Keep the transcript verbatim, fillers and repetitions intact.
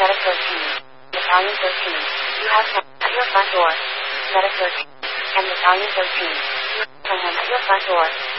Medic thirteen. Battalion thirteen. You have someone at your front door. Medic thirteen. And Battalion thirteen. You have someone at your front door.